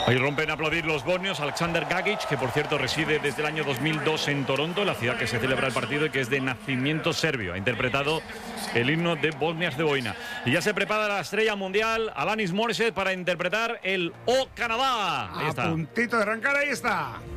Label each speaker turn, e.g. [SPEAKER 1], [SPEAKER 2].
[SPEAKER 1] Ahí rompen a aplaudir los bosnios. Aleksandar Gagic, que por cierto reside desde el año 2002 en Toronto, la ciudad que se celebra el partido y que es de nacimiento serbio. Ha interpretado el himno de Bosnia-Herzegovina. Y ya se prepara la estrella mundial, Alanis Morissette, para interpretar el O Canadá.
[SPEAKER 2] A puntito de arrancar, ahí está.